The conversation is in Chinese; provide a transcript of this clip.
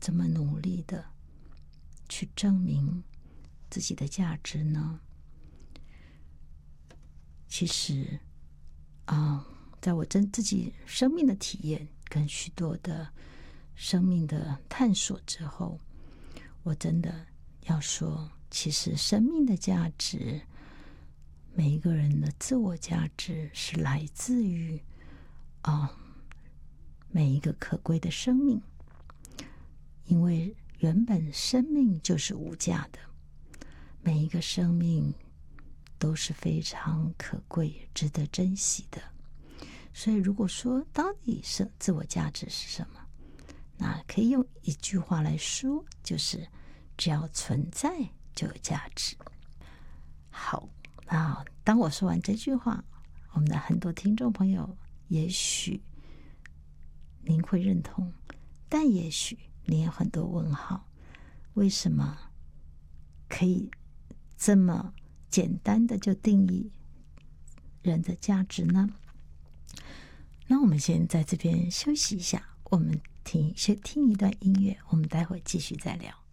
这么努力的去证明自己的价值呢？其实在我自己生命的体验跟许多的生命的探索之后，我真的要说，其实生命的价值，每一个人的自我价值是来自于每一个可贵的生命，因为原本生命就是无价的，每一个生命都是非常可贵值得珍惜的。所以如果说到底是自我价值是什么，那可以用一句话来说，就是只要存在就有价值。好，那当我说完这句话，我们的很多听众朋友也许您会认同，但也许你有很多问号，为什么可以这么简单的就定义人的价值呢？那我们先在这边休息一下，我们先听一段音乐，我们待会继续再聊。